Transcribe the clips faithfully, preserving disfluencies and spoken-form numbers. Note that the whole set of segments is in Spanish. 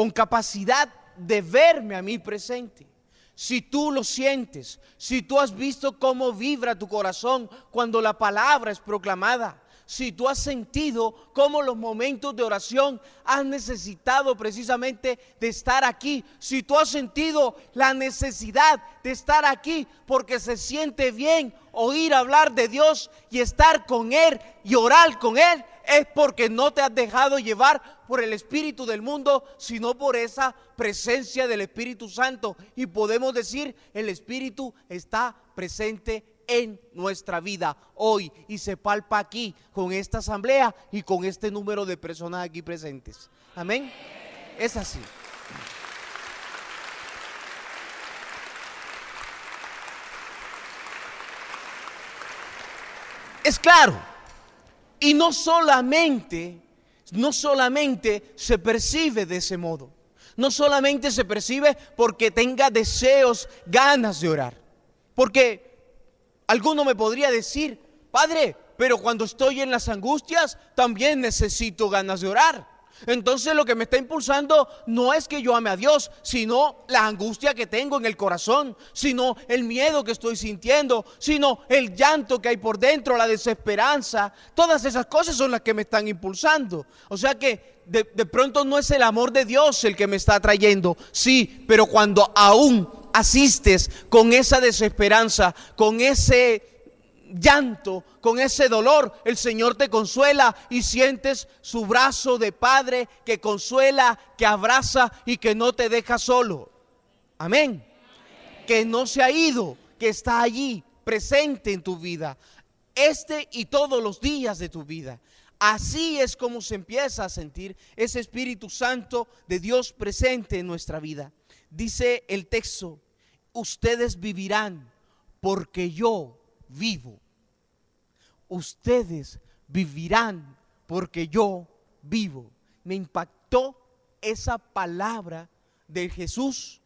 con capacidad de verme a mí presente. Si tú lo sientes, si tú has visto cómo vibra tu corazón cuando la palabra es proclamada, si tú has sentido cómo los momentos de oración has necesitado precisamente de estar aquí, si tú has sentido la necesidad de estar aquí porque se siente bien oír hablar de Dios y estar con Él y orar con Él, es porque no te has dejado llevar por el espíritu del mundo, sino por esa presencia del Espíritu Santo. Y podemos decir, el Espíritu está presente en nuestra vida hoy y se palpa aquí con esta asamblea y con este número de personas aquí presentes. Amén. Es así. Es claro. Y no solamente, no solamente se percibe de ese modo. No solamente se percibe porque tenga deseos, ganas de orar. Porque alguno me podría decir, Padre, pero cuando estoy en las angustias también necesito ganas de orar. Entonces lo que me está impulsando no es que yo ame a Dios, sino la angustia que tengo en el corazón, sino el miedo que estoy sintiendo, sino el llanto que hay por dentro, la desesperanza. Todas esas cosas son las que me están impulsando. O sea que de, de pronto no es el amor de Dios el que me está atrayendo. Sí, pero cuando aún asistes con esa desesperanza, con ese llanto, con ese dolor, el Señor te consuela y sientes su brazo de Padre que consuela, que abraza y que no te deja solo. Amén. Amén. Que no se ha ido, que está allí presente en tu vida, este y todos los días de tu vida. Así es como se empieza a sentir ese Espíritu Santo de Dios presente en nuestra vida. Dice el texto, ustedes vivirán porque yo vivo. Ustedes vivirán porque yo vivo. Me impactó esa palabra de Jesús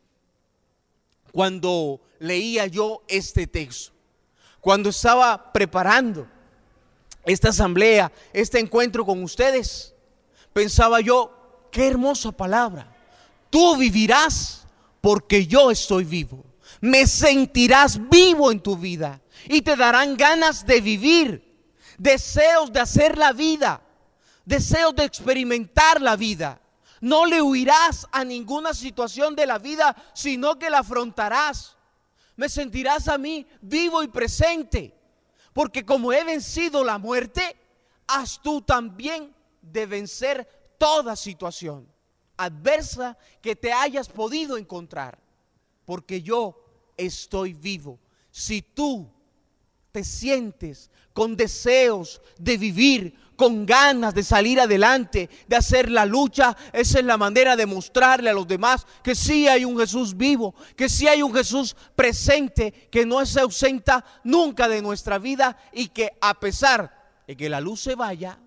cuando leía yo este texto. Cuando estaba preparando esta asamblea, este encuentro con ustedes, pensaba yo, qué hermosa palabra. Tú vivirás porque yo estoy vivo. Me sentirás vivo en tu vida y te darán ganas de vivir. Deseos de hacer la vida, deseos de experimentar la vida. No le huirás a ninguna situación de la vida, sino que la afrontarás. Me sentirás a mí vivo y presente, porque como he vencido la muerte, has tú también de vencer toda situación adversa que te hayas podido encontrar, porque yo estoy vivo. Si tú te sientes con deseos de vivir, con ganas de salir adelante, de hacer la lucha, esa es la manera de mostrarle a los demás que sí hay un Jesús vivo, que sí hay un Jesús presente, que no se ausenta nunca de nuestra vida y que a pesar de que la luz se vaya,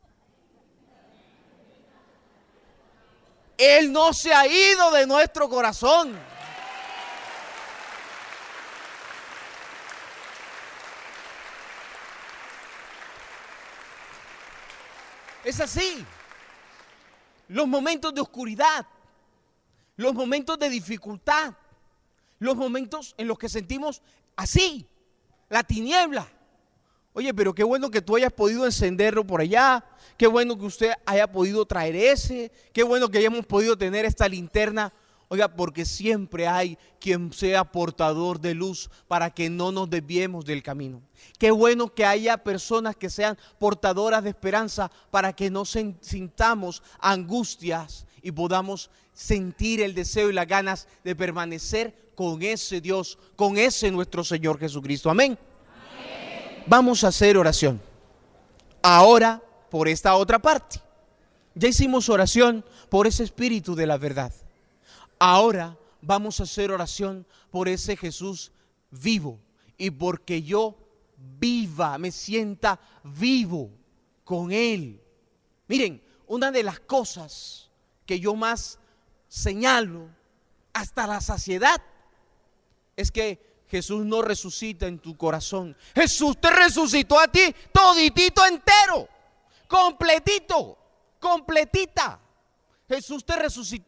Él no se ha ido de nuestro corazón. Es así. Los momentos de oscuridad, los momentos de dificultad, los momentos en los que sentimos así, la tiniebla. Oye, pero qué bueno que tú hayas podido encenderlo por allá, qué bueno que usted haya podido traer ese, qué bueno que hayamos podido tener esta linterna. Oiga, porque siempre hay quien sea portador de luz para que no nos desviemos del camino. Qué bueno que haya personas que sean portadoras de esperanza para que no sintamos angustias y podamos sentir el deseo y las ganas de permanecer con ese Dios, con ese nuestro Señor Jesucristo. Amén. Amén. Vamos a hacer oración. Ahora, por esta otra parte. Ya hicimos oración por ese Espíritu de la verdad. Ahora vamos a hacer oración por ese Jesús vivo y porque yo viva, me sienta vivo con Él. Miren, una de las cosas que yo más señalo hasta la saciedad es que Jesús no resucita en tu corazón. Jesús te resucitó a ti toditito entero, completito, completita. Jesús te resucitó